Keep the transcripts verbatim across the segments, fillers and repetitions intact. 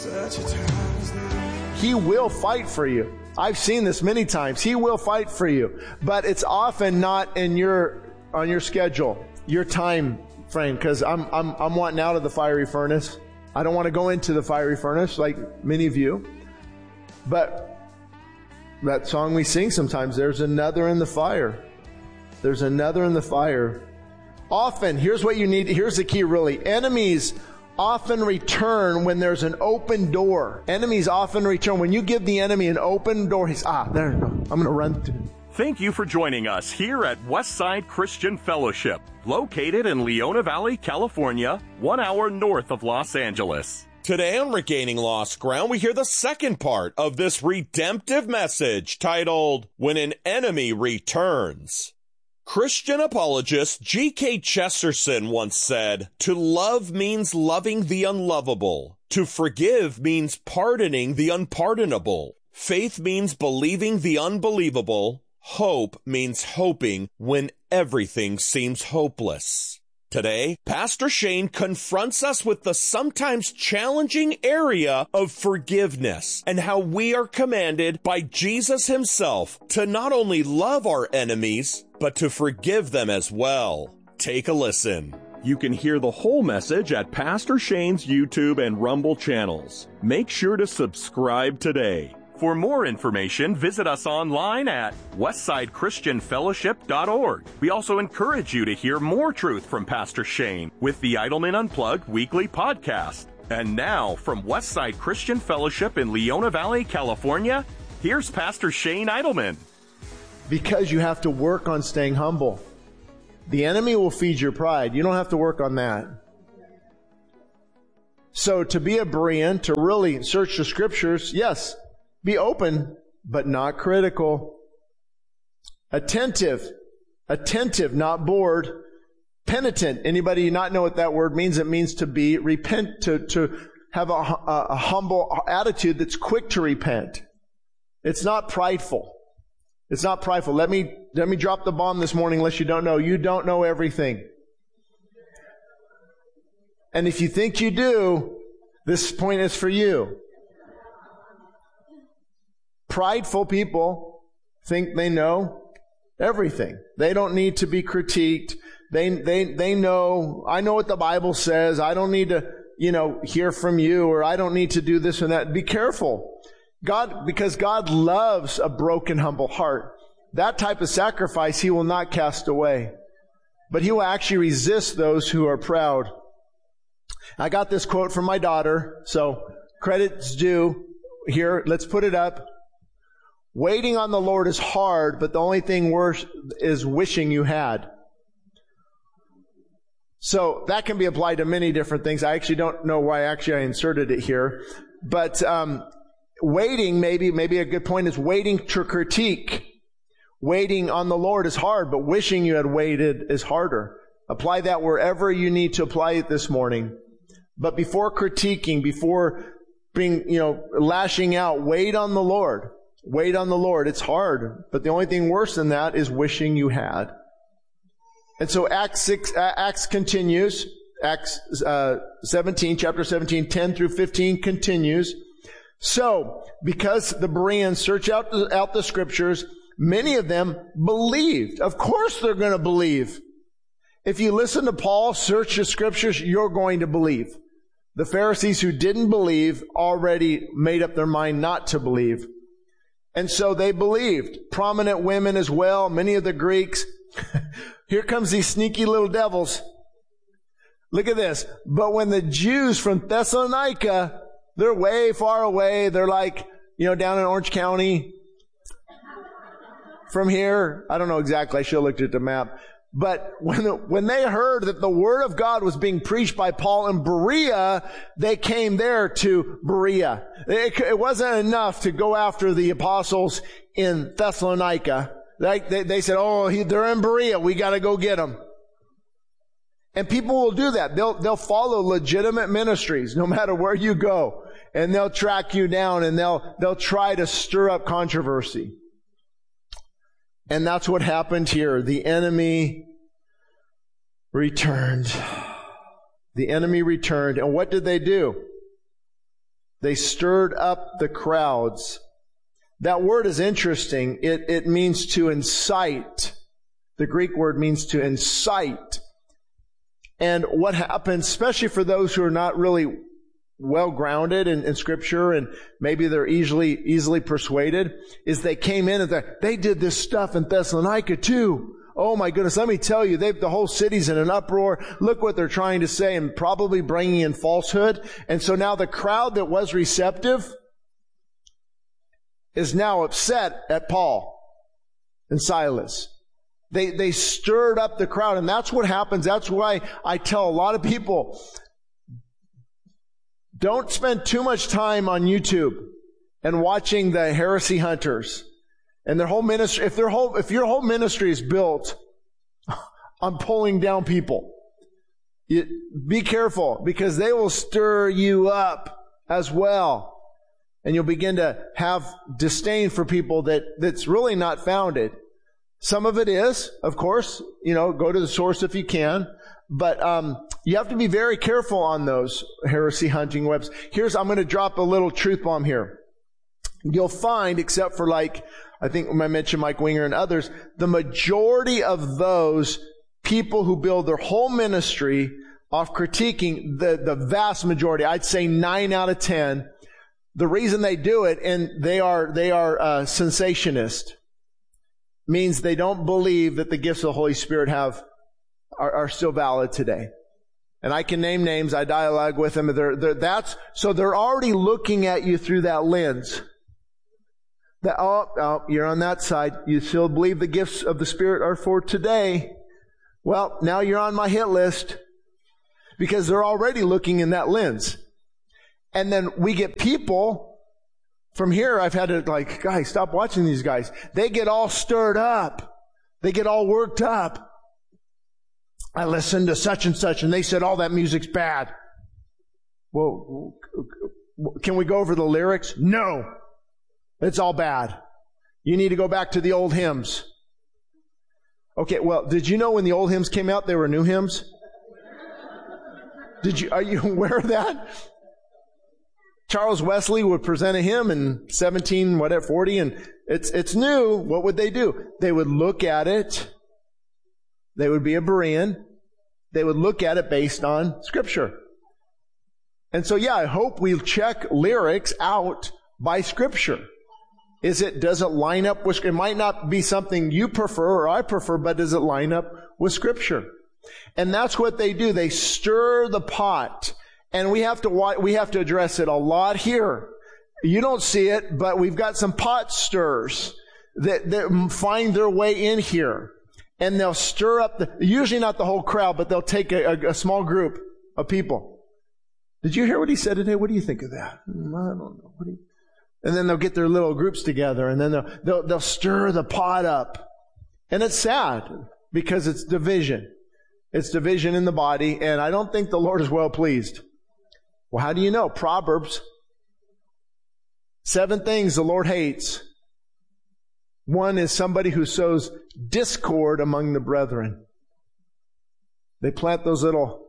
He will fight for you. I've seen this many times. He will fight for you, but it's often not in your on your schedule, your time frame. Because I'm I'm I'm wanting out of the fiery furnace. I don't want to go into the fiery furnace like many of you. But that song we sing sometimes, there's another in the fire. There's another in the fire. Often, here's what you need. Here's the key, really. Enemies often return when there's an open door. Enemies often return. When you give the enemy an open door, he's, ah, there, I'm going to run through. Thank you for joining us here at Westside Christian Fellowship, located in Leona Valley, California, one hour north of Los Angeles. Today on Regaining Lost Ground, we hear the second part of this redemptive message titled, When an Enemy Returns. Christian apologist G K Chesterton once said, "To love means loving the unlovable. To forgive means pardoning the unpardonable. Faith means believing the unbelievable. Hope means hoping when everything seems hopeless." Today, Pastor Shane confronts us with the sometimes challenging area of forgiveness and how we are commanded by Jesus himself to not only love our enemies, but to forgive them as well. Take a listen. You can hear the whole message at Pastor Shane's YouTube and Rumble channels. Make sure to subscribe today. For more information, visit us online at westside christian fellowship dot org. We also encourage you to hear more truth from Pastor Shane with the Idleman Unplugged weekly podcast. And now, from Westside Christian Fellowship in Leona Valley, California, here's Pastor Shane Idleman. Because you have to work on staying humble. The enemy will feed your pride. You don't have to work on that. So to be a Berean, to really search the scriptures, yes, be open, but not critical. Attentive. Attentive, not bored. Penitent. Anybody not know what that word means? It means to be repent, to, to have a, a, a humble attitude that's quick to repent. It's not prideful. It's not prideful. Let me, let me drop the bomb this morning unless you don't know. You don't know everything. And if you think you do, this point is for you. Prideful people think they know everything. They don't need to be critiqued. They, they, they know, I know what the Bible says. I don't need to, you know, hear from you, or I don't need to do this and that. Be careful. God, because God loves a broken, humble heart. That type of sacrifice He will not cast away. But He will actually resist those who are proud. I got this quote from my daughter, so credit's due. Here, let's put it up. Waiting on the Lord is hard, but the only thing worse is wishing you had. So that can be applied to many different things. I actually don't know why actually I inserted it here. But um waiting, maybe maybe a good point is waiting to critique. Waiting on the Lord is hard, but wishing you had waited is harder. Apply that wherever you need to apply it this morning. But before critiquing, before being, you know, lashing out, wait on the Lord. Wait on the Lord. It's hard. But the only thing worse than that is wishing you had. And so Acts six, uh, Acts continues. Acts uh, seventeen, chapter seventeen, ten through fifteen continues. So, because the Bereans search out the, out the scriptures, many of them believed. Of course they're going to believe. If you listen to Paul search the scriptures, you're going to believe. The Pharisees who didn't believe already made up their mind not to believe. And so they believed. Prominent women as well, many of the Greeks. Here comes these sneaky little devils. Look at this. But when the Jews from Thessalonica, they're way far away. They're like, you know, down in Orange County. From here, I don't know exactly. I should have looked at the map. But when the, when they heard that the word of God was being preached by Paul in Berea, they came there to Berea. It, it wasn't enough to go after the apostles in Thessalonica. They, they, they said, oh, he, they're in Berea. We got to go get them. And people will do that. They'll, they'll follow legitimate ministries no matter where you go. And they'll track you down and they'll, they'll try to stir up controversy. And that's what happened here. The enemy returned. The enemy returned. And what did they do? They stirred up the crowds. That word is interesting. It, it means to incite. The Greek word means to incite. And what happens, especially for those who are not really well grounded in, in Scripture and maybe they're easily easily persuaded, is they came in and they, they did this stuff in Thessalonica too. Oh my goodness, let me tell you, they the whole city's in an uproar. Look what they're trying to say, and probably bringing in falsehood. And so now the crowd that was receptive is now upset at Paul and Silas. They they stirred up the crowd, and that's what happens. That's why I tell a lot of people, don't spend too much time on YouTube and watching the heresy hunters and their whole ministry. If their whole, if your whole ministry is built on pulling down people, you, be careful, because they will stir you up as well, and you'll begin to have disdain for people that that's really not founded. Some of it is, of course, you know, go to the source if you can. But um, you have to be very careful on those heresy hunting webs. Here's, I'm going to drop a little truth bomb here. You'll find, except for like, I think I mentioned Mike Winger and others, the majority of those people who build their whole ministry off critiquing, the, the vast majority, I'd say nine out of ten, the reason they do it, and they are, they are uh, sensationist, means they don't believe that the gifts of the Holy Spirit have Are, are still valid today. And I can name names. I dialogue with them. They're, they're, that's, so they're already looking at you through that lens. That, oh, oh, you're on that side. You still believe the gifts of the Spirit are for today. Well, now you're on my hit list, because they're already looking in that lens. And then we get people from here. I've had to like, guys, stop watching these guys. They get all stirred up. They get all worked up. I listened to such and such, and they said, oh, that music's bad. Well, can we go over the lyrics? No. It's all bad. You need to go back to the old hymns. Okay, well, did you know when the old hymns came out, they were new hymns? Did you, are you aware of that? Charles Wesley would present a hymn in seventeen, whatever, forty, and it's, it's new. What would they do? They would look at it. They would be a Berean. They would look at it based on Scripture. And so, yeah, I hope we check lyrics out by Scripture. Is it, does it line up with, it might not be something you prefer or I prefer, but does it line up with Scripture? And that's what they do. They stir the pot. And we have to, we have to address it a lot here. You don't see it, but we've got some pot stirrers that, that find their way in here. And they'll stir up the, usually not the whole crowd, but they'll take a, a, a small group of people. Did you hear what he said today? What do you think of that? I don't know. What do you, and then they'll get their little groups together, and then they'll, they'll, they'll stir the pot up. And it's sad, because it's division. It's division in the body, and I don't think the Lord is well pleased. Well, how do you know? Proverbs. Seven things the Lord hates. One is somebody who sows discord among the brethren. They plant those little,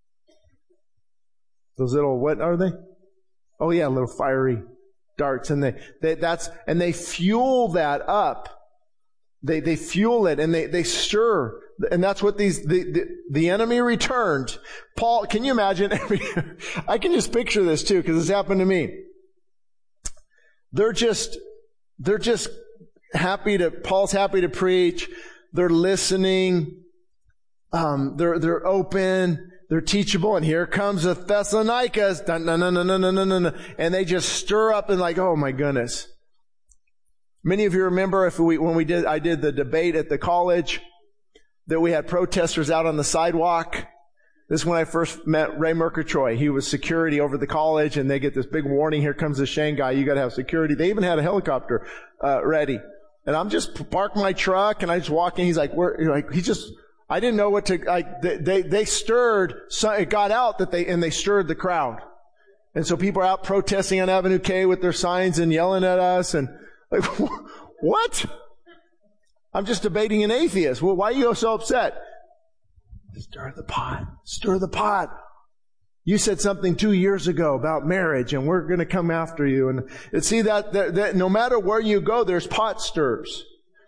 those little, what are they? Oh yeah, little fiery darts. And they, they that's, and they fuel that up. They, they fuel it, and they, they stir. And that's what these, the, the, the enemy returned. Paul, can you imagine? Every, I can just picture this too, because it's happened to me. They're just, they're just happy to, Paul's happy to preach. They're listening. Um, they're, they're open. They're teachable. And here comes the Thessalonians. Dun, dun, dun, dun, dun, dun, dun, dun, and they just stir up and like, oh my goodness. Many of you remember if we, when we did, I did the debate at the college, that we had protesters out on the sidewalk. This is when I first met Ray Murgatroyd. He was security over the college, and they get this big warning, here comes the Shane guy, you gotta have security. They even had a helicopter, uh, ready. And I'm just parked my truck, and I just walk in, he's like, where, like, he just, I didn't know what to, like, they, they, they stirred, so it got out that they, and they stirred the crowd. And so people are out protesting on Avenue K with their signs and yelling at us, and like, what? I'm just debating an atheist. Well, why are you so upset? Stir the pot. Stir the pot. You said something two years ago about marriage, and we're going to come after you. And, and see that, that, that no matter where you go, there's pot stirs.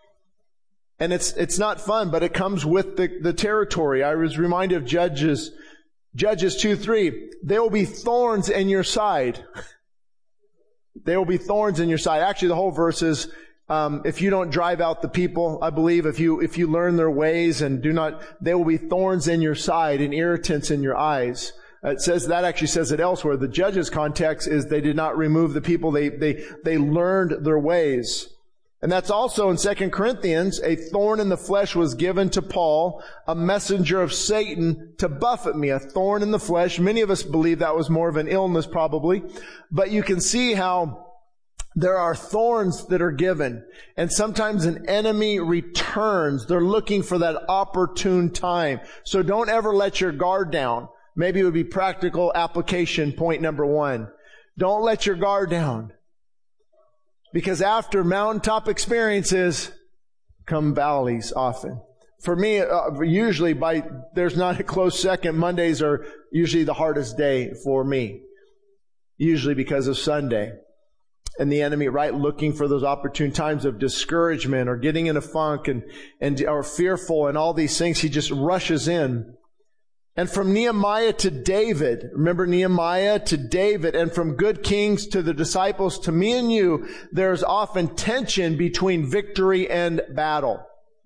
And it's, it's not fun, but it comes with the, the territory. I was reminded of Judges, Judges two three. There will be thorns in your side. There will be thorns in your side. Actually, the whole verse is, um, if you don't drive out the people, I believe, if you, if you learn their ways and do not, there will be thorns in your side and irritants in your eyes. It says, that actually says it elsewhere. The Judges context is they did not remove the people. They, they, they learned their ways. And that's also in Second Corinthians, a thorn in the flesh was given to Paul, a messenger of Satan to buffet me, a thorn in the flesh. Many of us believe that was more of an illness probably. But you can see how there are thorns that are given. And sometimes an enemy returns. They're looking for that opportune time. So don't ever let your guard down. Maybe it would be practical application point number one. Don't let your guard down. Because after mountaintop experiences come valleys often. For me, uh, usually by, there's not a close second. Mondays are usually the hardest day for me. Usually because of Sunday. And the enemy, right, looking for those opportune times of discouragement or getting in a funk and, and, or fearful and all these things. He just rushes in. And from Nehemiah to David, remember Nehemiah to David, and from good kings to the disciples to me and you, there's often tension between victory and battle.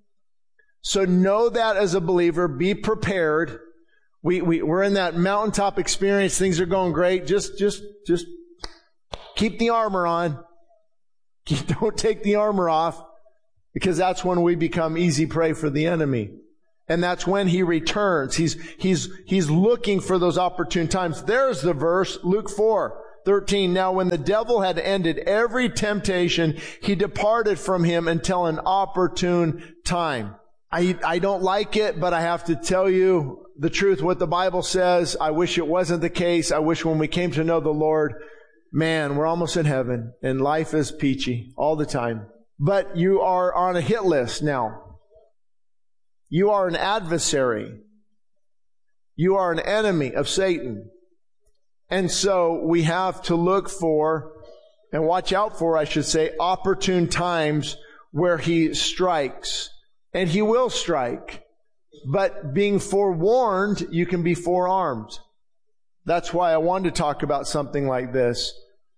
So know that as a believer, be prepared. We, we, we're in that mountaintop experience. Things are going great. Just, just, just keep the armor on. Don't take the armor off, because that's when we become easy prey for the enemy. And that's when he returns. He's, he's, he's looking for those opportune times. There's the verse, Luke four thirteen. Now when the devil had ended every temptation, he departed from him until an opportune time. I, I don't like it, but I have to tell you the truth, what the Bible says. I wish it wasn't the case. I wish when we came to know the Lord, man, we're almost in heaven and life is peachy all the time. But you are on a hit list now. You are an adversary. You are an enemy of Satan. And so we have to look for, and watch out for, I should say, opportune times where he strikes. And he will strike. But being forewarned, you can be forearmed. That's why I wanted to talk about something like this.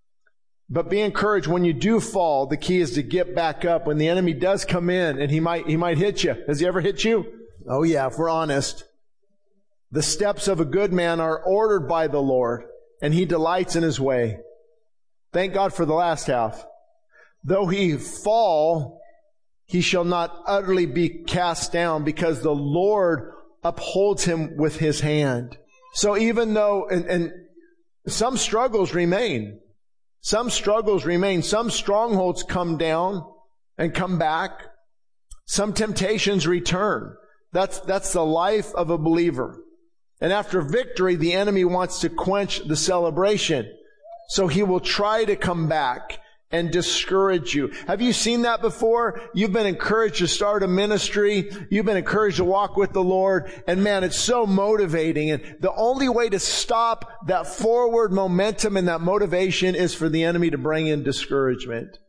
But be encouraged when you do fall. The key is to get back up. When the enemy does come in, and he might, he might hit you. Has he ever hit you? Oh yeah, if we're honest. The steps of a good man are ordered by the Lord, and he delights in his way. Thank God for the last half. Though he fall, he shall not utterly be cast down, because the Lord upholds him with his hand. So even though, and, and some struggles remain. Some struggles remain. Some strongholds come down and come back. Some temptations return. That's, that's the life of a believer. And after victory, the enemy wants to quench the celebration. So he will try to come back and discourage you. Have you seen that before? You've been encouraged to start a ministry. You've been encouraged to walk with the Lord. And man, it's so motivating. And the only way to stop that forward momentum and that motivation is for the enemy to bring in discouragement.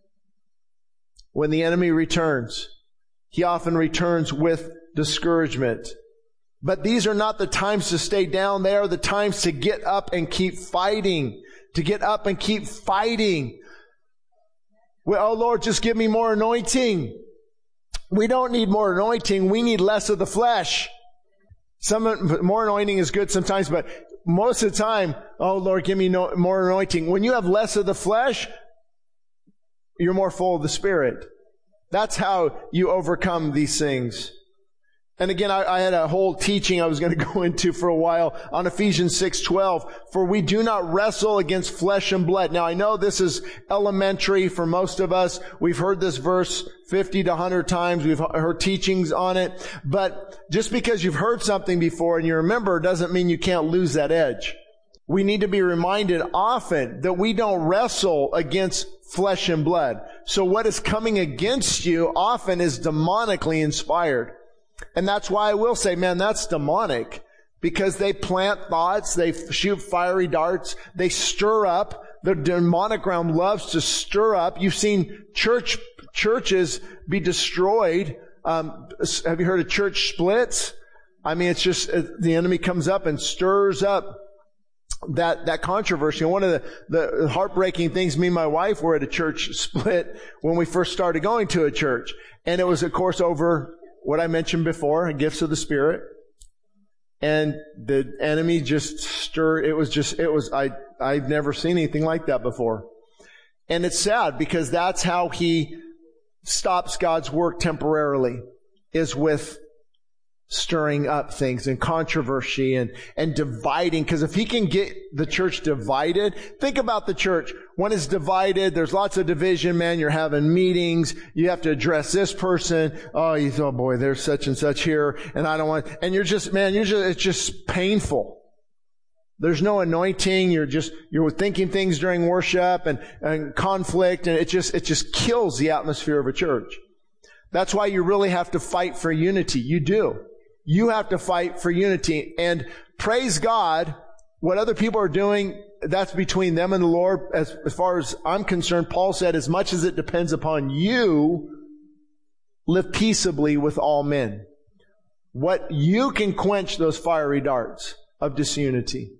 When the enemy returns, he often returns with discouragement. But these are not the times to stay down. They are the times to get up and keep fighting. To get up and keep fighting. Well, oh Lord, just give me more anointing. We don't need more anointing. We need less of the flesh. Some more anointing is good sometimes, but most of the time, oh Lord, give me no, more anointing. When you have less of the flesh, you're more full of the Spirit. That's how you overcome these things. And again, I, I had a whole teaching I was going to go into for a while on Ephesians six twelve. For we do not wrestle against flesh and blood. Now I know this is elementary for most of us. We've heard this verse fifty to one hundred times. We've heard teachings on it. But just because you've heard something before and you remember doesn't mean you can't lose that edge. We need to be reminded often that we don't wrestle against flesh and blood. So what is coming against you often is demonically inspired. And that's why I will say, man, that's demonic. because they plant thoughts, they shoot fiery darts, they stir up. The demonic realm loves to stir up. You've seen church churches be destroyed. Um, have you heard of church splits? I mean, it's just uh, the enemy comes up and stirs up that that controversy. And one of the, the heartbreaking things, me and my wife were at a church split when we first started going to a church. And it was, of course, over what I mentioned before, gifts of the Spirit. And the enemy just stirred. It was just, it was, I, I've never seen anything like that before. And it's sad because that's how he stops God's work temporarily, is with stirring up things and controversy and, and dividing. Because if he can get the church divided, think about the church. When it's divided, there's lots of division, man. You're having meetings. You have to address this person. Oh, you oh boy, there's such and such here. And I don't want, and you're just, man, you're just, it's just painful. There's no anointing. You're just, you're thinking things during worship and, and conflict. And it just, it just kills the atmosphere of a church. That's why you really have to fight for unity. You do. You have to fight for unity. And praise God, what other people are doing, that's between them and the Lord. As, as far as I'm concerned, Paul said, as much as it depends upon you, live peaceably with all men. What you can quench those fiery darts of disunity.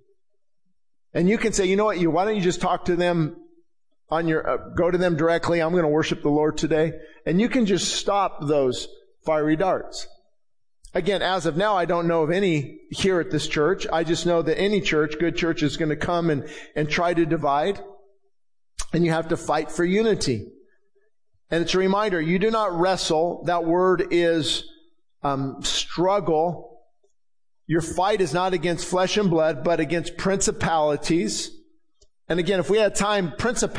And you can say, you know what, you, why don't you just talk to them on your, uh, go to them directly. I'm going to worship the Lord today. And you can just stop those fiery darts. Again, as of now, I don't know of any here at this church. I just know that any church, good church, is going to come and, and try to divide. And you have to fight for unity. And it's a reminder, you do not wrestle. That word is um, struggle. Your fight is not against flesh and blood, but against principalities. And again, if we had time, principalities